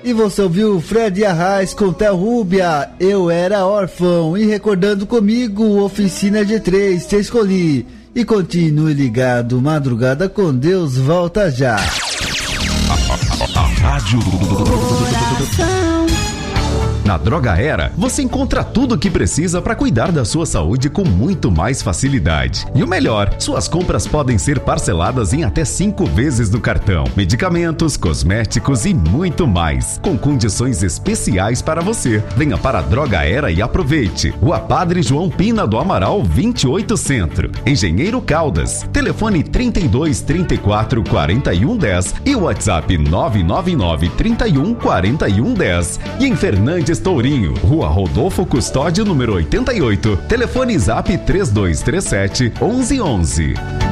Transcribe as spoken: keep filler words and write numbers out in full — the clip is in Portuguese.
E você ouviu Fred Arraes com Tel Rúbia, Eu Era Órfão. E recordando comigo, Oficina G três, Te Escolhi. E continue ligado, Madrugada com Deus volta já. Rádio Na Droga Era, você encontra tudo o que precisa para cuidar da sua saúde com muito mais facilidade. E o melhor, suas compras podem ser parceladas em até cinco vezes no cartão. Medicamentos, cosméticos e muito mais, com condições especiais para você. Venha para a Droga Era e aproveite. Rua Padre João Pina do Amaral, vinte e oito Centro, Engenheiro Caldas. Telefone trinta e dois, trinta e quatro, quarenta e um, dez e o WhatsApp nove nove nove, trinta e um, quarenta e um, dez. E em Fernandes Tourinho, Rua Rodolfo Custódio, número oitenta e oito. Telefone Zap três dois três sete, onze onze.